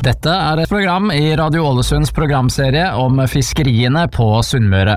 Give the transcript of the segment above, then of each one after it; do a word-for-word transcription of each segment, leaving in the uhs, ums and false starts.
Dette er et program i Radio Ålesunds programserie om fiskeriene på Sunnmøre.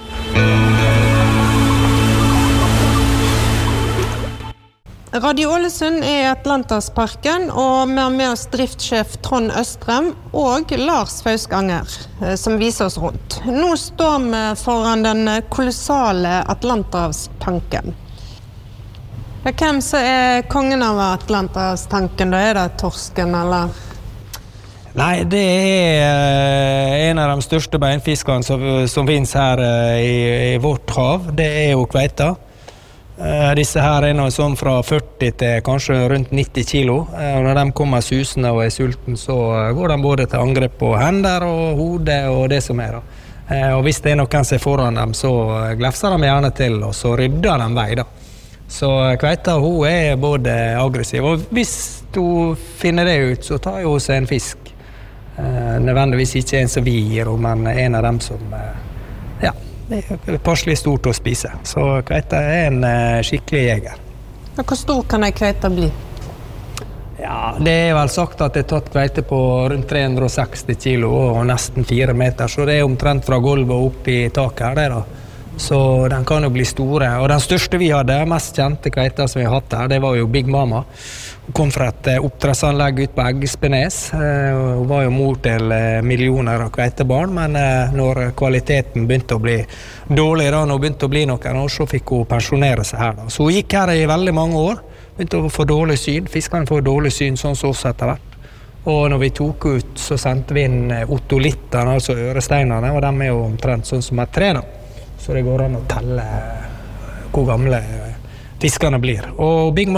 Radio Ålesund er i Atlantersparken, og vi har med oss driftssjef Trond Østrem og Lars Fauskanger, som viser oss rundt. Nå står vi foran den kolossale Atlanterhavstanken. Hvem så er kongen av Atlanterhavstanken? Da er det torsken, eller? Nei, det er en av de største beinfiskene som, som finnes her i, i vårt hav. Det er jo kveita. Disse her er noe sånn fra førti til kanskje rundt nitti kilo. Og når de kommer susende og er sulten, så går de både til angrep på hender og hode og det som er da. Og hvis det er noen som er foran dem, så glefser de gjerne til, og så rydder de vei da. Så kveita, hun er både aggressiv, og hvis du finner det ut, så tar hun seg en fisk. Nødvendigvis ikke en som vi gir, men en av dem som, ja, det er passelig stort å spise. Så kveita er en uh, skikkelig jeger. Hvor stor kan en kveita bli? Ja, det er vel sagt at det er tatt kveite på rundt tre hundre og seksti kilo og nesten fire meter, så det er omtrent fra gulvet opp i taket her, det da. Så den kan jo bli store. Og den største vi hadde, mest kjente kveita som vi har hatt her, det var jo Big Mama. Hun kom fra et oppdrettsanlegg ut på Eggespenes. Hun var jo mor til millioner av kveitebarn, men når kvaliteten begynte å bli dårlig, da, når hun begynte å bli noen år, så fikk hun pensjonere seg her. Da. Så hun gikk her i veldig mange år, begynte å få dårlig syn. Fiskene får dårlig syn, sånn som oss etter hvert. Og når vi tok ut, så sendte vi inn otolittene, altså øresteinene, og de er jo omtrent sånn som et tre da. Så det går an å telle hvor gamle fiskene blir. Og Big Mama